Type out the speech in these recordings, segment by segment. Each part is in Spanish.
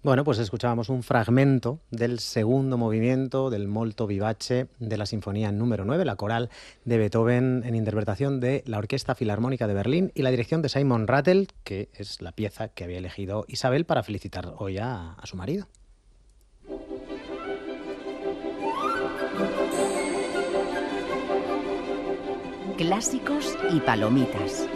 Bueno, pues escuchábamos un fragmento del segundo movimiento del Molto Vivace de la Sinfonía número 9, la coral de Beethoven, en interpretación de la Orquesta Filarmónica de Berlín y la dirección de Simon Rattle, que es la pieza que había elegido Isabel para felicitar hoy a su marido. Clásicos y palomitas.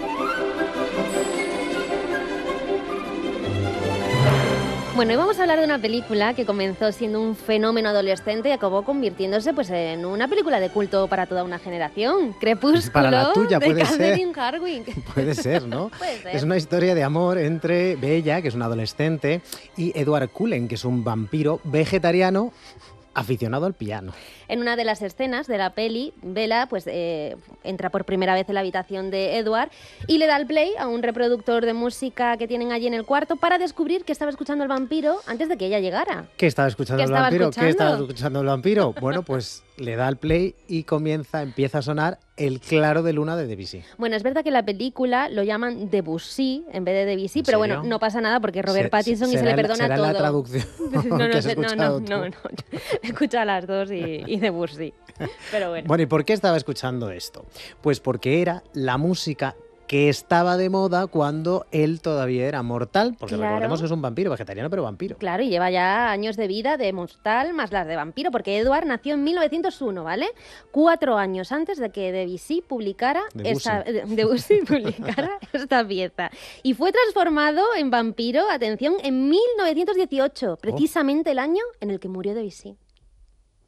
Bueno, hoy vamos a hablar de una película que comenzó siendo un fenómeno adolescente y acabó convirtiéndose pues, en una película de culto para toda una generación. Crepúsculo, para la tuya, de puede Catherine ser. Hardwicke. Puede ser, ¿no? Puede ser. Es una historia de amor entre Bella, que es una adolescente, y Edward Cullen, que es un vampiro vegetariano aficionado al piano. En una de las escenas de la peli, Bella pues, entra por primera vez en la habitación de Edward y le da el play a un reproductor de música que tienen allí en el cuarto para descubrir que estaba escuchando el vampiro antes de que ella llegara. ¿Qué estaba escuchando ¿Qué el estaba vampiro? escuchando? ¿Qué estaba escuchando el vampiro? Bueno, pues le da el play y empieza a sonar El claro de luna de Debussy. Bueno, es verdad que en la película lo llaman Debussy en vez de Debussy, ¿En pero serio? bueno, no pasa nada porque es Robert Se- Pattinson y se será le perdona será todo. la traducción que has escuchado tú. no. Escucha las dos y Debussy. Pero bueno. Bueno, ¿y por qué estaba escuchando esto? Pues porque era la música que estaba de moda cuando él todavía era mortal, porque Claro. recordemos que es un vampiro, vegetariano pero vampiro. Claro, y lleva ya años de vida de mortal más las de vampiro, porque Edward nació en 1901, ¿vale? 4 años antes de que Debussy publicara Debussy publicara esta pieza. Y fue transformado en vampiro, atención, en 1918, precisamente el año en el que murió Debussy.